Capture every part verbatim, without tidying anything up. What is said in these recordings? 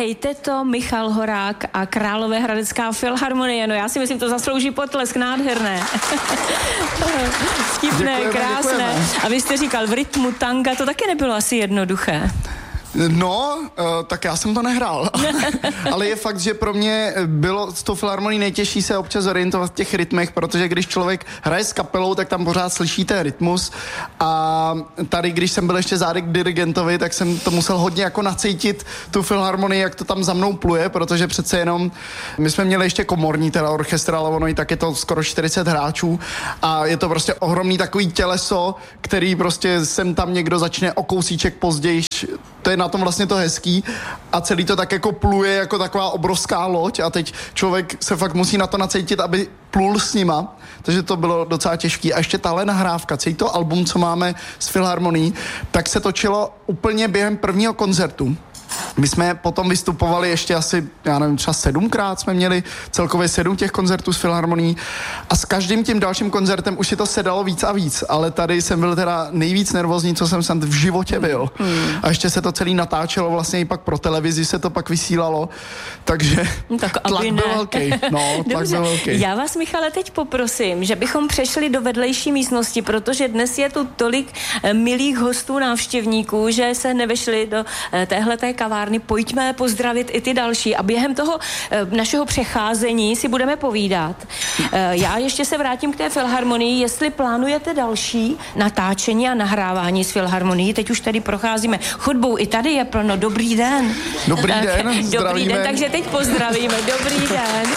Vítejte to, Michal Horák a Královéhradecká filharmonie. No já si myslím, to zaslouží potlesk, nádherné. Vtipné, děkujeme, krásné. Děkujeme. A vy jste říkal v rytmu tanga, to taky nebylo asi jednoduché. No, uh, tak já jsem to nehrál. Ale je fakt, že pro mě bylo s tou filharmonií nejtěžší se občas orientovat v těch rytmech, protože když člověk hraje s kapelou, tak tam pořád slyší ten rytmus. A tady, když jsem byl ještě zády k dirigentovi, tak jsem to musel hodně jako nacítit tu filharmonii, jak to tam za mnou pluje, protože přece jenom my jsme měli ještě komorní teda orchestr, ale ono i tak je to skoro čtyřicet hráčů a je to prostě ohromný takový těleso, který prostě sem tam někdo začne o kousíček později. To je na tom vlastně to hezký a celý to tak jako pluje jako taková obrovská loď a teď člověk se fakt musí na to nacítit, aby plul s nima, takže to bylo docela těžký. A ještě tahle nahrávka, celý to album, co máme s filharmonií, tak se točilo úplně během prvního koncertu. My jsme potom vystupovali ještě asi, já nevím, třeba sedmkrát jsme měli celkově sedm těch koncertů s filharmonií a s každým tím dalším koncertem už si to sedalo víc a víc, ale tady jsem byl teda nejvíc nervózní, co jsem sem v životě byl. Hmm. A ještě se to celý natáčelo, vlastně i pak pro televizi se to pak vysílalo, takže tak tlak byl velký. No, tlak byl velký. Já vás, Michale, teď poprosím, že bychom přešli do vedlejší místnosti, protože dnes je tu tolik milých hostů, návštěvníků, že se nevešli do téhleté kavárny. Pojďme pozdravit i ty další a během toho e, našeho přecházení si budeme povídat. E, já ještě se vrátím k té filharmonii, jestli plánujete další natáčení a nahrávání s filharmonií. Teď už tady procházíme chodbou, i tady je plno. Dobrý den. Dobrý den, zdravíme. Dobrý den, takže teď pozdravíme. Dobrý den.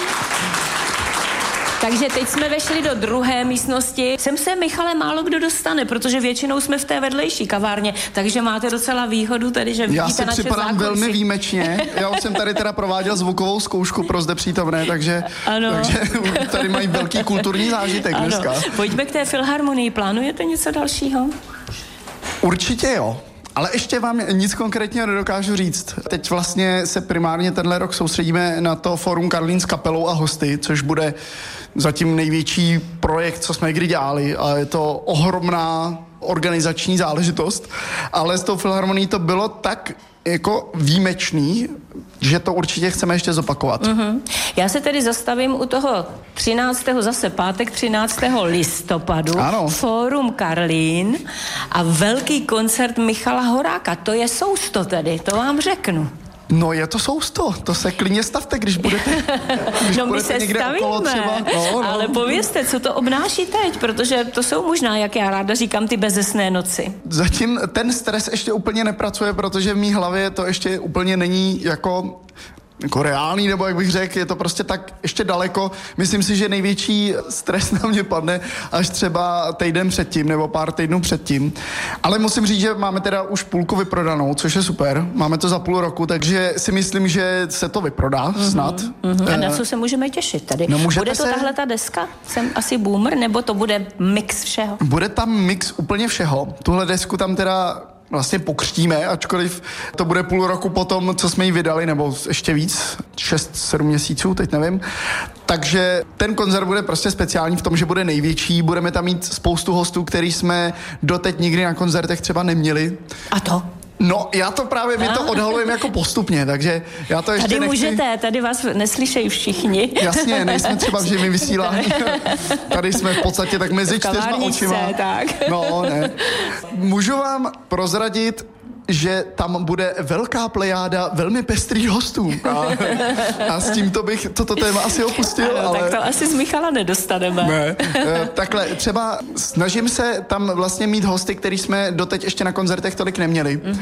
Takže teď jsme vešli do druhé místnosti. Sem se, Michale, málo kdo dostane, protože většinou jsme v té vedlejší kavárně, takže máte docela výhodu tady, že vidíte naše zákulisí. Já si připadám velmi výjimečně. Já už jsem tady teda prováděl zvukovou zkoušku pro zde přítomné, takže, takže tady mají velký kulturní zážitek ano. Dneska. Pojďme k té filharmonii. Plánujete něco dalšího? Určitě jo. Ale ještě vám nic konkrétního nedokážu říct. Teď vlastně se primárně tenhle rok soustředíme na to Fórum Karlín s kapelou a hosty, což bude zatím největší projekt, co jsme kdy dělali. A je to ohromná organizační záležitost. Ale s tou filharmonií to bylo tak jako výjimečný, že to určitě chceme ještě zopakovat. Mm-hmm. Já se tedy zastavím u toho třináctého zase pátek třináctého listopadu. Ano. Fórum Karlín a velký koncert Michala Horáka. To je sousto tedy, to vám řeknu. No je to sousto, to se klidně stavte, když budete, když no my budete se někde stavíme, okolo třeba. No, no. Ale povězte, co to obnáší teď, protože to jsou možná, jak já ráda říkám, ty bezesné noci. Zatím ten stres ještě úplně nepracuje, protože v mý hlavě to ještě úplně není jako... jako reálný, nebo jak bych řekl, je to prostě tak ještě daleko. Myslím si, že největší stres na mě padne až třeba týden předtím, nebo pár týdnů předtím. Ale musím říct, že máme teda už půlku vyprodanou, což je super. Máme to za půl roku, takže si myslím, že se to vyprodá mm-hmm, snad. Mm-hmm. A na co se můžeme těšit tady? No, bude to se... tahle ta deska? Jsem asi boomer, nebo to bude mix všeho? Bude tam mix úplně všeho. Tuhle desku tam teda vlastně pokřtíme, ačkoliv to bude půl roku potom, co jsme ji vydali, nebo ještě víc, šest, sedm měsíců, teď nevím. Takže ten koncert bude prostě speciální v tom, že bude největší, budeme tam mít spoustu hostů, který jsme doteď nikdy na koncertech třeba neměli. A to? No, já to právě, my to odhalujeme jako postupně, takže já to ještě tady nechci... Tady můžete, tady vás neslyšejí všichni. Jasně, nejsme třeba v živém vysílání. Tady jsme v podstatě tak mezi čtyřma očima. Tak. No, ne. Můžu vám prozradit, že tam bude velká plejáda velmi pestrých hostů. A, a s tímto bych toto téma asi opustil. Ano, ale... tak to asi z Michala nedostaneme. Ne. E, takhle, třeba snažím se tam vlastně mít hosty, který jsme doteď ještě na koncertech tolik neměli. Mm-hmm.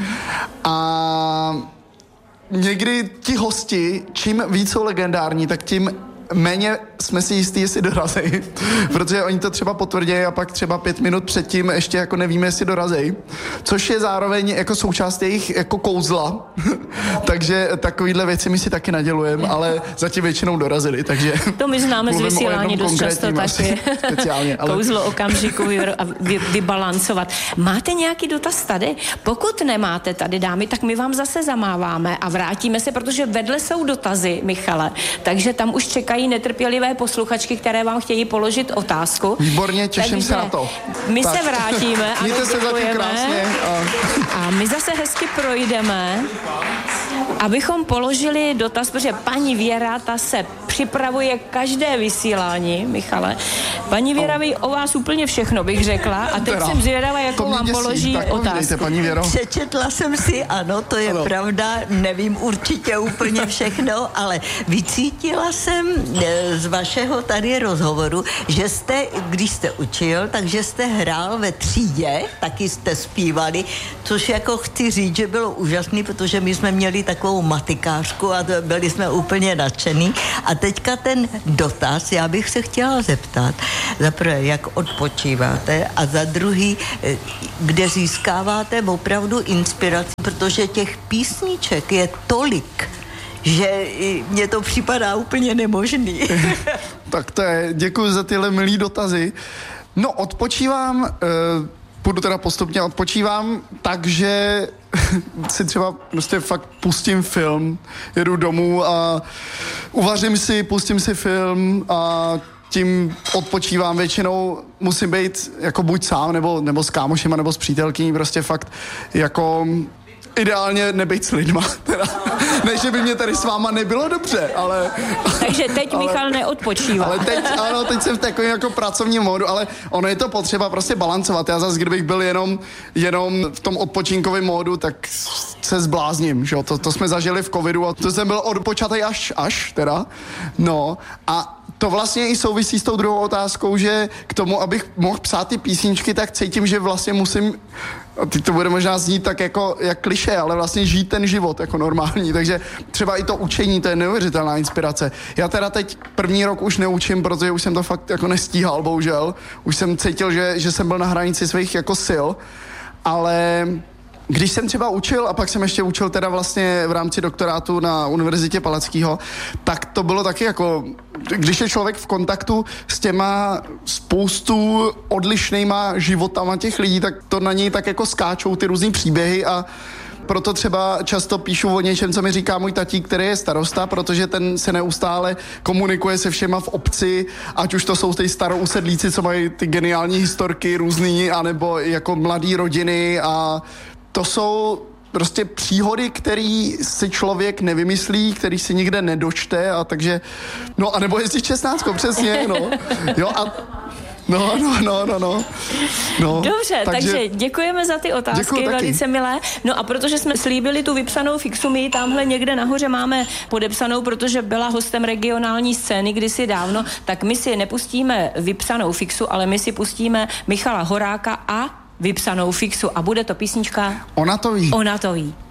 A někdy ti hosti, čím víc jsou legendární, tak tím méně jsme si jistí, jestli dorazí, protože oni to třeba potvrdí a pak třeba pět minut předtím ještě jako nevíme, jestli dorazí, což je zároveň jako součást jejich jako kouzla, takže takovýhle věci my si taky nadělujeme, ale zatím většinou dorazili, takže to my známe z vysílání dost často taky. Speciálně, ale... Kouzlo okamžiku vy, vy, vybalancovat. Máte nějaký dotaz tady? Pokud nemáte tady, dámy, tak my vám zase zamáváme a vrátíme se, protože vedle jsou dotazy, Michale, takže tam už čekají netrpělivé posluchačky, které vám chtějí položit otázku. Výborně, těším Takže se na to. My tak. se vrátíme a Mějte se zatím krásně. A... a my zase hezky projdeme Abychom položili dotaz, protože paní Věra, ta se připravuje každé vysílání, Michale. Paní Věra ví o vás úplně všechno, bych řekla. A teď teda jsem zvědavá, jakou vám položí tak otázku. Paní Věro. Přečetla jsem si, ano, to je ano. pravda, nevím určitě úplně všechno, ale vycítila jsem z vašeho tady rozhovoru, že jste, když jste učil, takže jste hrál ve třídě, taky jste zpívali, což jako chci říct, že bylo úžasný, protože my jsme měli takovou matikářku a byli jsme úplně nadšený. A teďka ten dotaz, já bych se chtěla zeptat, za prvé, jak odpočíváte a za druhý, kde získáváte opravdu inspiraci, protože těch písniček je tolik, že mně to připadá úplně nemožný. Tak to je, děkuji za tyhle milý dotazy. No, odpočívám, uh, půjdu teda postupně, odpočívám, takže si třeba prostě fakt pustím film, jedu domů a uvařím si, pustím si film a tím odpočívám. Většinou musím být jako buď sám, nebo, nebo s kámošima, nebo s přítelkyní, prostě fakt jako ideálně nebejt s lidma, teda. Ne, že by mě tady s váma nebylo dobře, ale... Takže teď ale, Michal neodpočívá. Ale teď, ano, teď jsem v takovém jako pracovním módu, ale ono je to potřeba prostě balancovat. Já zase, kdybych byl jenom, jenom v tom odpočinkovém módu, tak se zblázním, že jo. To, to jsme zažili v covidu a to jsem byl odpočatý až, až, teda. No, a to vlastně i souvisí s tou druhou otázkou, že k tomu, abych mohl psát ty písničky, tak cítím, že vlastně musím, a teď to bude možná znít tak jako jak klišé, ale vlastně žít ten život jako normální, takže třeba i to učení, to je neuvěřitelná inspirace. Já teda teď první rok už neučím, protože už jsem to fakt jako nestíhal, bohužel. Už jsem cítil, že, že jsem byl na hranici svých jako sil, ale když jsem třeba učil, a pak jsem ještě učil teda vlastně v rámci doktorátu na Univerzitě Palackého, tak to bylo taky jako, když je člověk v kontaktu s těma spoustu odlišnýma životama těch lidí, tak to na něj tak jako skáčou ty různý příběhy a proto třeba často píšu o něčem, co mi říká můj tatík, který je starosta, protože ten se neustále komunikuje se všema v obci, ať už to jsou ty starousedlíci, co mají ty geniální historky různý, anebo jako mladý rodiny a to jsou prostě příhody, který si člověk nevymyslí, který si nikde nedočte a takže, no a nebo jezdí šestnáctkou, přesně, no. Jo a No, no, no, no, no. no Dobře, takže, takže děkujeme za ty otázky, velice milé. No a protože jsme slíbili tu vypsanou fixu, my ji tamhle někde nahoře máme podepsanou, protože byla hostem regionální scény kdysi dávno, tak my si nepustíme vypsanou fixu, ale my si pustíme Michala Horáka a vypsanou fixu a bude to písnička Ona to ví. Ona to ví.